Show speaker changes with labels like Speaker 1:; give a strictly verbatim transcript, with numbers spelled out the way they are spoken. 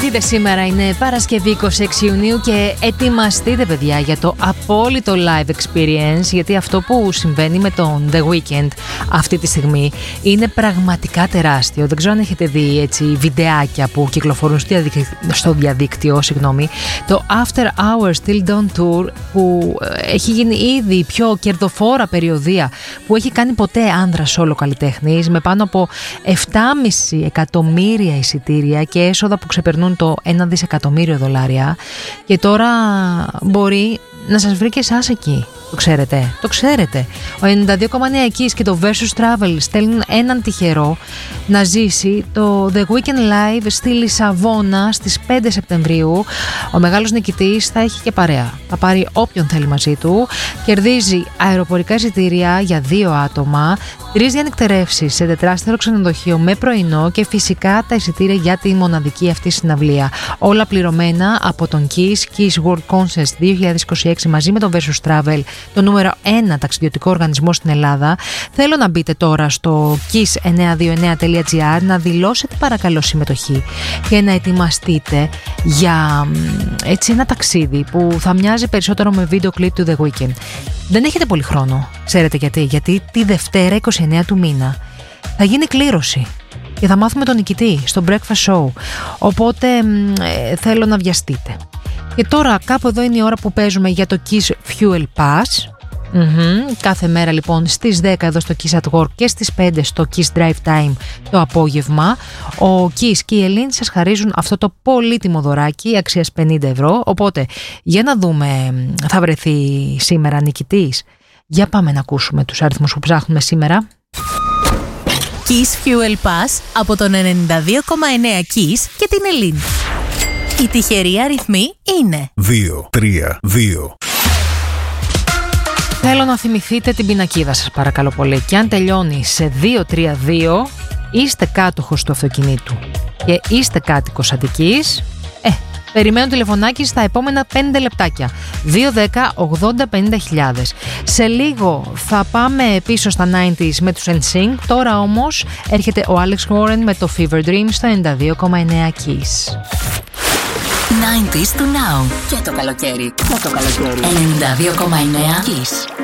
Speaker 1: Θυμηθείτε, σήμερα είναι Παρασκευή είκοσι έξι Ιουνίου και ετοιμαστείτε, παιδιά, για το απόλυτο live experience, γιατί αυτό που συμβαίνει με τον The Weeknd αυτή τη στιγμή είναι πραγματικά τεράστιο. Δεν ξέρω αν έχετε δει έτσι βιντεάκια που κυκλοφορούν στο διαδίκτυο, συγγνώμη. Το After Hours Till Dawn Tour, που έχει γίνει ήδη η πιο κερδοφόρα περιοδεία που έχει κάνει ποτέ άνδρας solo καλλιτέχνης, με πάνω από επτά κόμμα πέντε εκατομμύρια εισιτήρια και έσοδα που ξεπερνούν το ένα δισεκατομμύριο δολάρια, και τώρα μπορεί να σας βρει και εσάς εκεί. Το ξέρετε, το ξέρετε. Ο ενενήντα δύο κόμμα εννέα Kiss και το Versus Travel στέλνουν έναν τυχερό να ζήσει το The Weeknd Live στη Λισαβόνα στις πέντε Σεπτεμβρίου. Ο μεγάλος νικητής θα έχει και παρέα. Θα πάρει όποιον θέλει μαζί του. Κερδίζει αεροπορικά εισιτήρια για δύο άτομα, τρεις διανυκτερεύσεις σε τετράστερο ξενοδοχείο με πρωινό και φυσικά τα εισιτήρια για τη μοναδική αυτή συναυλία. Όλα πληρωμένα από τον Kiss, Kiss World Concerts δύο χιλιάδες είκοσι έξι μαζί με το Versus Travel, το νούμερο ένα ταξιδιωτικό οργανισμό στην Ελλάδα. Θέλω να μπείτε τώρα στο kiss εννιακόσια είκοσι εννέα τελεία gr, να δηλώσετε παρακαλώ συμμετοχή και να ετοιμαστείτε για έτσι ένα ταξίδι που θα μοιάζει περισσότερο με βίντεο κλιπ του The Weeknd. Δεν έχετε πολύ χρόνο, ξέρετε γιατί? Γιατί τη Δευτέρα είκοσι εννέα του μήνα θα γίνει κλήρωση και θα μάθουμε τον νικητή στο Breakfast Show, οπότε ε, θέλω να βιαστείτε. Και τώρα κάπου εδώ είναι η ώρα που παίζουμε για το Kiss Fuel Pass. Mm-hmm. Κάθε μέρα λοιπόν στις δέκα εδώ στο Kiss at Work και στις πέντε στο Kiss Drive Time το απόγευμα, ο Kiss και η Ελλήνη σας χαρίζουν αυτό το πολύτιμο δωράκι αξίας πενήντα ευρώ. Οπότε για να δούμε, θα βρεθεί σήμερα νικητής? Για πάμε να ακούσουμε τους αριθμούς που ψάχνουμε σήμερα.
Speaker 2: Kiss Fuel Pass από τον ενενήντα δύο κόμμα εννέα Kiss και την Ελλήνη. Οι τυχεροί αριθμοί είναι
Speaker 3: δύο τρία δύο.
Speaker 1: Θέλω να θυμηθείτε την πινακίδα σας παρακαλώ πολύ, και αν τελειώνει σε δύο τρία δύο είστε κάτοχος του αυτοκινήτου και είστε κάτοικος Αττικής. Ε, περιμένω τηλεφωνάκι στα επόμενα πέντε λεπτάκια. δύο δέκα ογδόντα πενήντα χιλιάδες. Σε λίγο θα πάμε πίσω στα ενενήντα με τους εν συνκ. Τώρα όμως έρχεται ο Alex Warren με το Fever Dream στο ενενήντα δύο κόμμα εννέα Kiss.
Speaker 2: ενενήντα του Now. Και το καλοκαίρι. Και το καλοκαίρι. ενενήντα δύο κόμμα εννέα Kiss.